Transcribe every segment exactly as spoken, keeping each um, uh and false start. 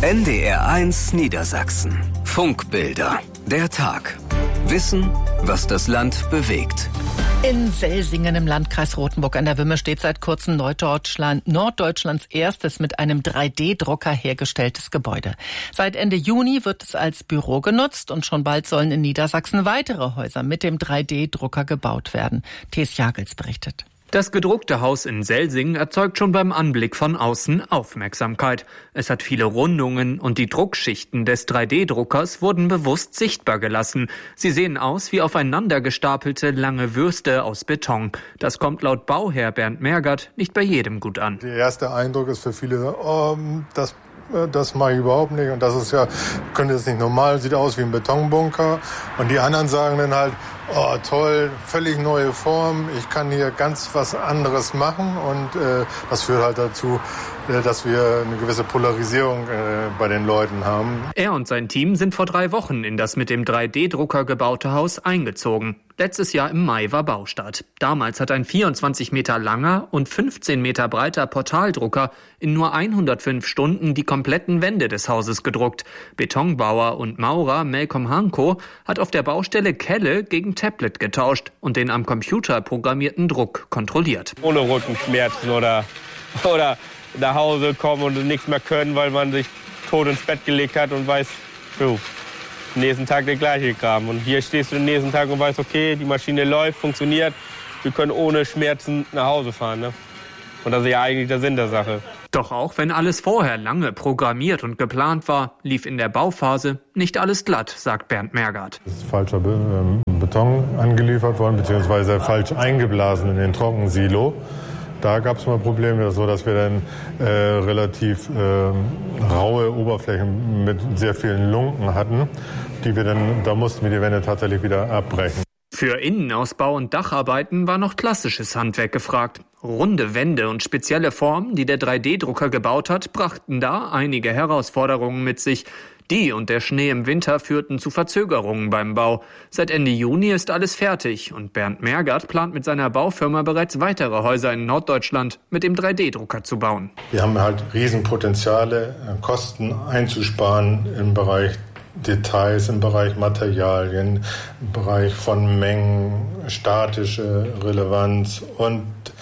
N D R eins Niedersachsen. Funkbilder. Der Tag. Wissen, was das Land bewegt. In Selsingen im Landkreis Rothenburg an der Wümme steht seit kurzem Norddeutschland, Norddeutschlands erstes mit einem drei D Drucker hergestelltes Gebäude. Seit Ende Juni wird es als Büro genutzt und schon bald sollen in Niedersachsen weitere Häuser mit dem drei D Drucker gebaut werden. Thies Jagels berichtet. Das gedruckte Haus in Selsingen erzeugt schon beim Anblick von außen Aufmerksamkeit. Es hat viele Rundungen und die Druckschichten des drei D Druckers wurden bewusst sichtbar gelassen. Sie sehen aus wie aufeinander gestapelte lange Würste aus Beton. Das kommt laut Bauherr Bernd Mergert nicht bei jedem gut an. Der erste Eindruck ist für viele, oh, das Das mache ich überhaupt nicht und das ist ja, könnte es nicht normal, sieht aus wie ein Betonbunker. Und die anderen sagen dann halt, oh toll, völlig neue Form, ich kann hier ganz was anderes machen und äh, das führt halt dazu, äh, dass wir eine gewisse Polarisierung äh, bei den Leuten haben. Er und sein Team sind vor drei Wochen in das mit dem drei D Drucker gebaute Haus eingezogen. Letztes Jahr im Mai war Baustart. Damals hat ein vierundzwanzig Meter langer und fünfzehn Meter breiter Portaldrucker in nur hundertfünf Stunden die kompletten Wände des Hauses gedruckt. Betonbauer und Maurer Malcolm Hanko hat auf der Baustelle Kelle gegen Tablet getauscht und den am Computer programmierten Druck kontrolliert. Ohne Rückenschmerzen oder, oder nach Hause kommen und nichts mehr können, weil man sich tot ins Bett gelegt hat und weiß, puh, nächsten Tag der gleiche Kram. Und hier stehst du den nächsten Tag und weißt, okay, die Maschine läuft, funktioniert. Wir können ohne Schmerzen nach Hause fahren. Ne? Und das ist ja eigentlich der Sinn der Sache. Doch auch wenn alles vorher lange programmiert und geplant war, lief in der Bauphase nicht alles glatt, sagt Bernd Mergert. Es ist falscher Be- Beton angeliefert worden, beziehungsweise falsch eingeblasen in den Trockensilo. Da gab es mal Probleme, so dass wir dann äh, relativ äh, raue Oberflächen mit sehr vielen Lunken hatten, die wir dann, da mussten wir die Wände tatsächlich wieder abbrechen. Für Innenausbau und Dacharbeiten war noch klassisches Handwerk gefragt. Runde Wände und spezielle Formen, die der drei D Drucker gebaut hat, brachten da einige Herausforderungen mit sich. Die und der Schnee im Winter führten zu Verzögerungen beim Bau. Seit Ende Juni ist alles fertig und Bernd Mergert plant mit seiner Baufirma bereits weitere Häuser in Norddeutschland mit dem drei D Drucker zu bauen. Wir haben halt Riesenpotenziale, Kosten einzusparen im Bereich Details, im Bereich Materialien, im Bereich von Mengen, statische Relevanz und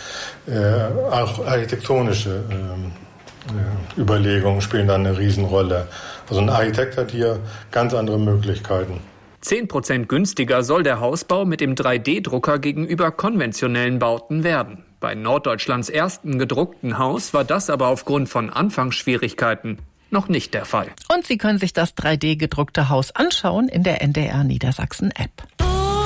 äh, auch architektonische äh, Überlegungen spielen da eine Riesenrolle. Also ein Architekt hat hier ganz andere Möglichkeiten. Zehn Prozent günstiger soll der Hausbau mit dem drei D Drucker gegenüber konventionellen Bauten werden. Bei Norddeutschlands ersten gedruckten Haus war das aber aufgrund von Anfangsschwierigkeiten noch nicht der Fall. Und Sie können sich das drei D gedruckte Haus anschauen in der N D R Niedersachsen App.